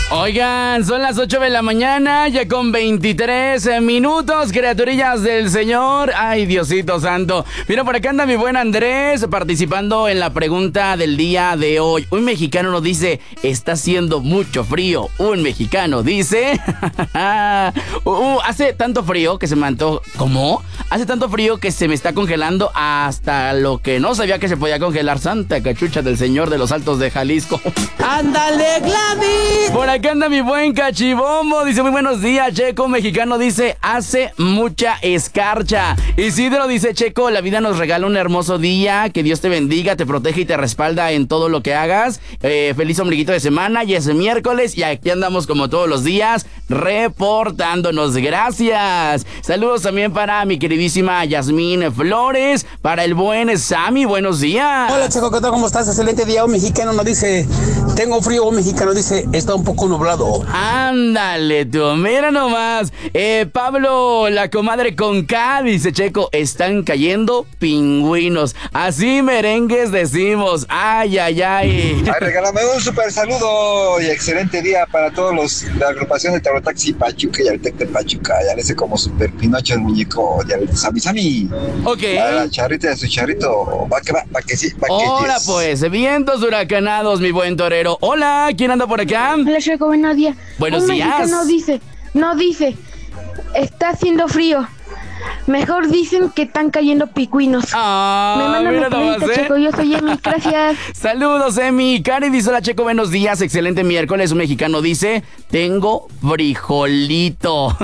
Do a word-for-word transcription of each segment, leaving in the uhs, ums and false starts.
Oigan, son las ocho de la mañana, ya con veintitrés minutos, criaturillas del Señor. Ay, Diosito santo. Mira, por acá anda mi buen Andrés participando en la pregunta del día de hoy. Un mexicano nos dice, está haciendo mucho frío. Un mexicano dice, uh, hace tanto frío que se me antojó. ¿Cómo? Hace tanto frío que se me está congelando hasta lo que no sabía que se podía congelar. Santa cachucha del Señor de los Altos de Jalisco. ¡Ándale, Gladys! Por acá anda mi buen Cachibombo. Dice, muy buenos días, Checo. Mexicano dice, hace mucha escarcha. Isidro dice, Checo, la vida nos regala un hermoso día. Que Dios te bendiga, te protege y te respalda en todo lo que hagas. Eh, feliz ombliguito de semana. Y es miércoles y aquí andamos como todos los días reportándonos. Gracias. Saludos también para mi queridísima Yasmín Flores. Para el buen Sammy, buenos días. Hola, Checo, ¿qué tal? ¿Cómo estás? Excelente día. Un mexicano nos dice, tengo frío. Un mexicano dice, está un poco nublado. Ándale tú, mira nomás. Eh, Pablo, la comadre con K, dice, Checo, están cayendo pingüinos. Así merengues decimos. Ay, ay, ay. Ay, regálame un super saludo y excelente día para todos los de la agrupación de Tarotaxi Pachuca y Altec de Pachuca. Ya le sé como super Pinocho el muñeco. Ya le Sami Sami. Ok. A la charrita de su charrito. Va que va, va que sí, va que Hola yes. pues, vientos huracanados, mi buen torero. Hola, ¿quién anda por acá? Hola, Checo, buenos días. Buenos Un días. mexicano dice, no dice, está haciendo frío. Mejor dicen que están cayendo picuinos. Ah, Me mandan mira mi nomás, carita, ¿eh? Checo, yo soy Emi, gracias. Saludos, Emi. Cari dice, hola, Checo, buenos días, excelente miércoles. Un mexicano dice, tengo frijolito.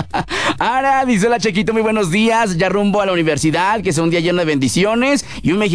Ara dice, hola, Chequito, muy buenos días. Ya rumbo a la universidad, que sea un día lleno de bendiciones. Y un mexicano